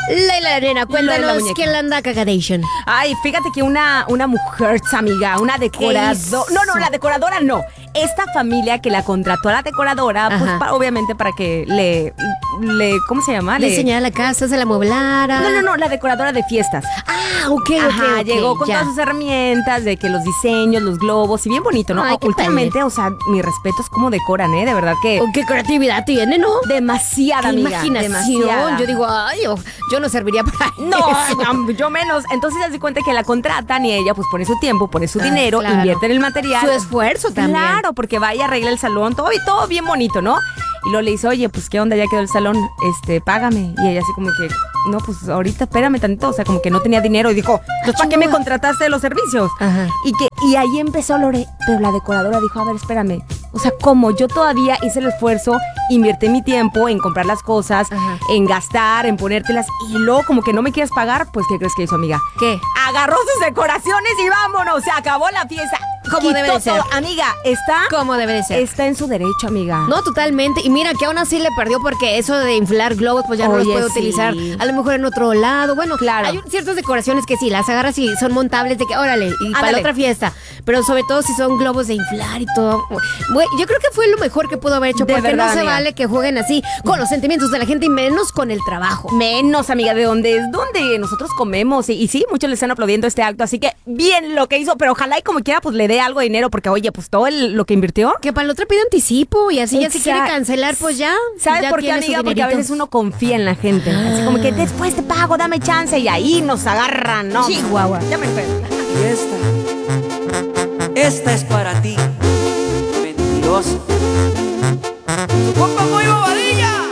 Leila, nena, cuéntanos quién la anda cagadation. Ay, fíjate que una mujer, amiga, una decoradora. No, la decoradora no. Esta familia que la contrató a la decoradora, pues obviamente para que le ¿cómo se llama? Le enseñara la casa, se la amueblara. No, la decoradora de fiestas. Ok. Llegó con todas sus herramientas, de que los diseños, los globos, y bien bonito, ¿no? Ay, últimamente, o sea, mi respeto es cómo decoran, de verdad que... ¿Qué creatividad tiene, no? Demasiada, qué amiga, imaginación. demasiada. Yo digo, yo no serviría para No, yo menos. Entonces se hace cuenta que la contratan y ella pues pone su tiempo, pone su dinero, claro. invierte en el material. Su esfuerzo también. Claro, porque vaya, arregla el salón, todo bien bonito, ¿no? Y luego le dice, oye, pues qué onda, ya quedó el salón, págame. Y ella así como que, no, pues ahorita espérame tantito, o sea, como que no tenía dinero. Y dijo, pues ¿para qué me contrataste de los servicios? Ajá. Y ahí empezó Lore, pero la decoradora dijo, a ver, espérame. O sea, como yo todavía hice el esfuerzo, invertí mi tiempo en comprar las cosas, en gastar, en ponértelas, y luego como que no me quieres pagar, pues ¿qué crees que hizo, amiga? ¿Qué? Agarró sus decoraciones y vámonos, se acabó la fiesta. Como debe de ser. Amiga, está... Como debe de ser. Está en su derecho, amiga. No, totalmente. Y mira que aún así le perdió porque eso de inflar globos pues ya no los puede utilizar a lo mejor en otro lado. Bueno, claro. Hay ciertas decoraciones que sí, las agarras y son montables de que órale, y para la otra fiesta. Pero sobre todo si son globos de inflar y todo. Bueno, yo creo que fue lo mejor que pudo haber hecho porque verdad, no se amiga. vale que jueguen así con los sentimientos de la gente y menos con el trabajo. Menos, amiga, de donde es donde nosotros comemos. Y sí, muchos le están aplaudiendo este acto. Así que bien lo que hizo, pero ojalá y como quiera pues le dé algo de dinero porque oye, pues todo lo que invirtió. Que para la otra pide anticipo y así ya si quiere cancelar, pues ya. ¿Sabes ya por qué, tiene su amiga? Porque a dinerito. veces uno confía en la gente. Así como que después te pago, dame chance. Y ahí nos agarran, ¿no? Chihuahua. Ya me fue. Y esta es para ti, mentiroso. Su compa muy bobadilla.